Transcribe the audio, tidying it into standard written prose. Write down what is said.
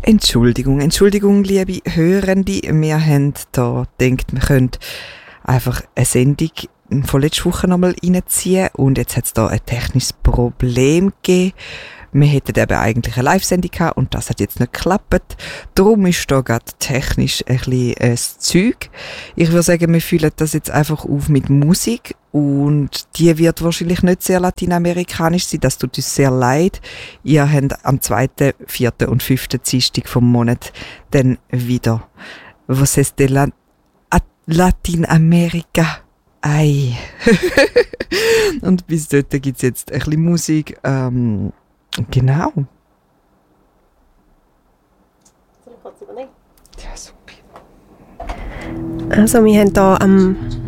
Entschuldigung, liebe Hörende. Wir haben da gedacht, wir können einfach eine Sendung von letzter Woche nochmal reinziehen und jetzt hat es da ein technisches Problem gegeben. Wir hätten eben eigentlich eine Live-Sendung gehabt und das hat jetzt nicht geklappt. Darum ist da gerade technisch ein bisschen das Zeug. Ich würde sagen, wir füllen das jetzt einfach auf mit Musik und die wird wahrscheinlich nicht sehr lateinamerikanisch sein. Das tut uns sehr leid. Ihr habt am 2., 4. und 5. Dienstag vom Monat dann wieder «Was es de Lateinamerika?» Ei. Und bis dort gibt es jetzt ein bisschen Musik. Genau. Also wir haben hier am